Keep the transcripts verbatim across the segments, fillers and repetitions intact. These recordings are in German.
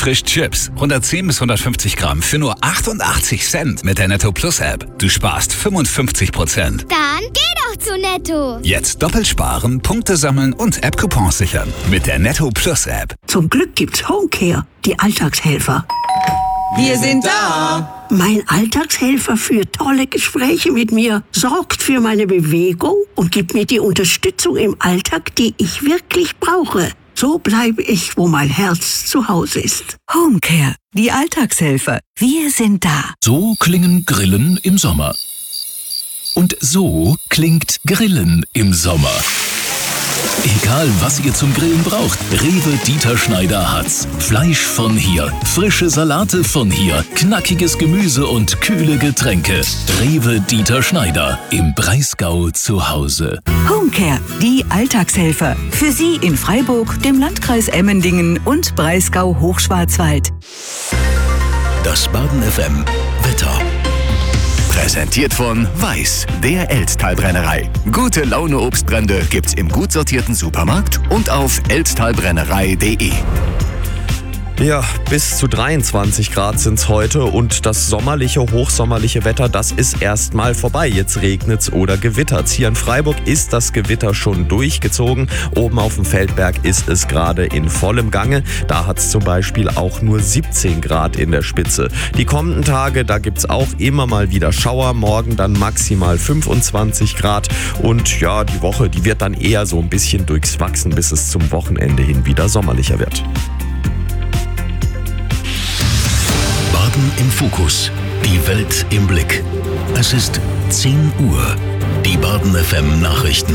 frisch Chips. hundertzehn bis hundertfünfzig Gramm für nur achtundachtzig Cent mit der Netto Plus App. Du sparst fünfundfünfzig Prozent. Dann geh doch zu Netto. Jetzt doppelt sparen, Punkte sammeln und App-Coupons sichern. Mit der Netto Plus App. Zum Glück gibt's Homecare, die Alltagshelfer. Wir sind da. Mein Alltagshelfer führt tolle Gespräche mit mir, sorgt für meine Bewegung und gibt mir die Unterstützung im Alltag, die ich wirklich brauche. So bleibe ich, wo mein Herz zu Hause ist. Homecare, die Alltagshelfer. Wir sind da. So klingen Grillen im Sommer. Und so klingt Grillen im Sommer. Egal, was ihr zum Grillen braucht, Rewe Dieter Schneider hat's. Fleisch von hier, frische Salate von hier, knackiges Gemüse und kühle Getränke. Rewe Dieter Schneider, im Breisgau zu Hause. Homecare, die Alltagshelfer. Für Sie in Freiburg, dem Landkreis Emmendingen und Breisgau-Hochschwarzwald. Das Baden F M Wetter. Präsentiert von Weiß, der Elsttalbrennerei. Gute Laune Obstbrände gibt's im gut sortierten Supermarkt und auf elsttalbrennerei punkt de. Ja, bis zu dreiundzwanzig Grad sind's heute und das sommerliche, hochsommerliche Wetter, das ist erstmal vorbei. Jetzt regnet's oder gewittert's. Hier in Freiburg ist das Gewitter schon durchgezogen. Oben auf dem Feldberg ist es gerade in vollem Gange. Da hat's zum Beispiel auch nur siebzehn Grad in der Spitze. Die kommenden Tage, da gibt's auch immer mal wieder Schauer. Morgen dann maximal fünfundzwanzig Grad. Und ja, die Woche, die wird dann eher so ein bisschen durchwachsen, bis es zum Wochenende hin wieder sommerlicher wird. Baden im Fokus, die Welt im Blick. Es ist zehn Uhr. Die Baden F M Nachrichten.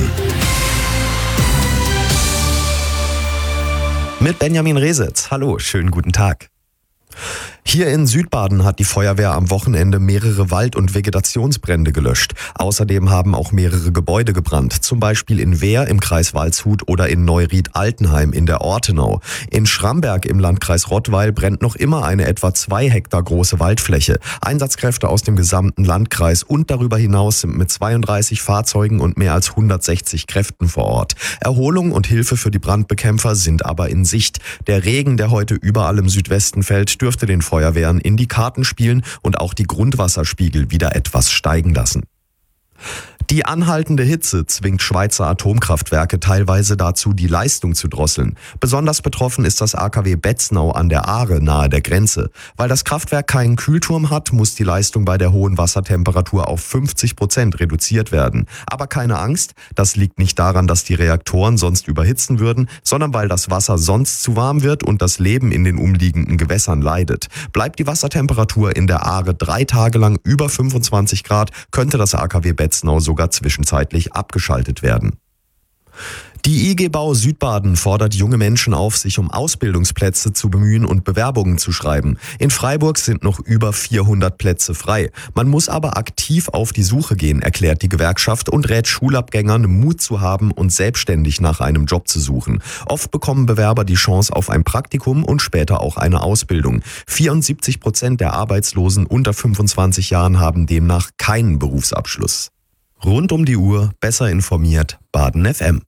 Mit Benjamin Resetz. Hallo, schönen guten Tag. Hier in Südbaden hat die Feuerwehr am Wochenende mehrere Wald- und Vegetationsbrände gelöscht. Außerdem haben auch mehrere Gebäude gebrannt, zum Beispiel in Wehr im Kreis Waldshut oder in Neuried-Altenheim in der Ortenau. In Schramberg im Landkreis Rottweil brennt noch immer eine etwa zwei Hektar große Waldfläche. Einsatzkräfte aus dem gesamten Landkreis und darüber hinaus sind mit zweiunddreißig Fahrzeugen und mehr als hundertsechzig Kräften vor Ort. Erholung und Hilfe für die Brandbekämpfer sind aber in Sicht. Der Regen, der heute überall im Südwesten fällt, dürfte den Feuerwehren in die Karten spielen und auch die Grundwasserspiegel wieder etwas steigen lassen. Die anhaltende Hitze zwingt Schweizer Atomkraftwerke teilweise dazu, die Leistung zu drosseln. Besonders betroffen ist das A K W Betznau an der Aare nahe der Grenze. Weil das Kraftwerk keinen Kühlturm hat, muss die Leistung bei der hohen Wassertemperatur auf fünfzig Prozent reduziert werden. Aber keine Angst, das liegt nicht daran, dass die Reaktoren sonst überhitzen würden, sondern weil das Wasser sonst zu warm wird und das Leben in den umliegenden Gewässern leidet. Bleibt die Wassertemperatur in der Aare drei Tage lang über fünfundzwanzig Grad, könnte das A K W Betznau sogar zwischenzeitlich abgeschaltet werden. Die I G Bau Südbaden fordert junge Menschen auf, sich um Ausbildungsplätze zu bemühen und Bewerbungen zu schreiben. In Freiburg sind noch über vierhundert Plätze frei. Man muss aber aktiv auf die Suche gehen, erklärt die Gewerkschaft und rät Schulabgängern, Mut zu haben und selbstständig nach einem Job zu suchen. Oft bekommen Bewerber die Chance auf ein Praktikum und später auch eine Ausbildung. vierundsiebzig Prozent der Arbeitslosen unter fünfundzwanzig Jahren haben demnach keinen Berufsabschluss. Rund um die Uhr, besser informiert, Baden F M.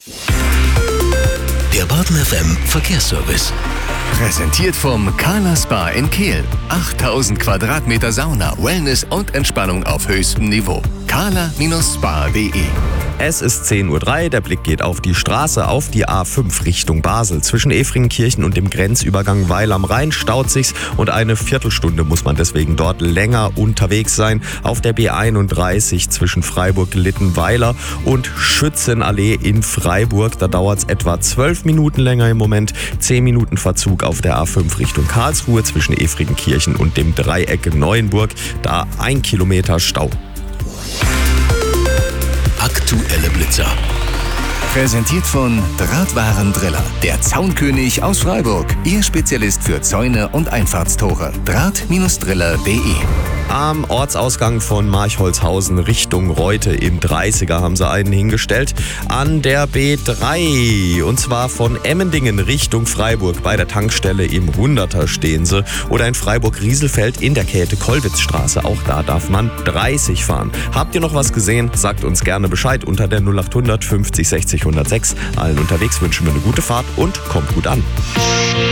Der Baden F M Verkehrsservice. Präsentiert vom Carla Spa in Kehl. achttausend Quadratmeter Sauna, Wellness und Entspannung auf höchstem Niveau. carla Spa punkt de. Es ist zehn Uhr drei, der Blick geht auf die Straße, auf die A fünf Richtung Basel. Zwischen Efringenkirchen und dem Grenzübergang Weil am Rhein staut sich's und eine Viertelstunde muss man deswegen dort länger unterwegs sein. Auf der B einunddreißig zwischen Freiburg-Littenweiler und Schützenallee in Freiburg, da dauert's etwa zwölf Minuten länger im Moment. zehn Minuten Verzug auf der A fünf Richtung Karlsruhe zwischen Efringenkirchen und dem Dreieck Neuenburg, da ein Kilometer Stau. Aktuelle Blitzer. Präsentiert von Drahtwarendriller, der Zaunkönig aus Freiburg. Ihr Spezialist für Zäune und Einfahrtstore. Draht-Driller punkt de. Am Ortsausgang von Marchholzhausen Richtung Reute im dreißiger haben sie einen hingestellt. An der B drei und zwar von Emmendingen Richtung Freiburg bei der Tankstelle im hunderter stehen sie. Oder in Freiburg-Rieselfeld in der Käthe-Kollwitz-Straße. Auch da darf man dreißig fahren. Habt ihr noch was gesehen? Sagt uns gerne Bescheid unter der null acht hundert fünfzig sechzig hundertsechs. Allen unterwegs wünschen wir eine gute Fahrt und kommt gut an.